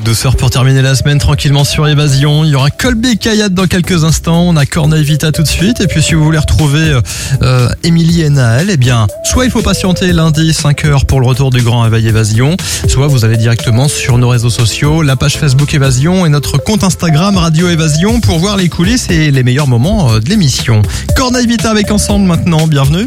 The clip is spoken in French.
douceur pour terminer la semaine tranquillement sur Évasion. Il y aura Colby Kayat dans quelques instants. On a Corneille Vita tout de suite. Et puis si vous voulez retrouver Émilie et Naël, eh bien, soit il faut patienter lundi 5h pour le retour du Grand Réveil Évasion, soit vous allez directement sur nos réseaux sociaux, la page Facebook Évasion et notre compte Instagram Radio Évasion pour voir les coulisses et les meilleurs moments de l'émission. Corneille Vita avec Ensemble maintenant, bienvenue.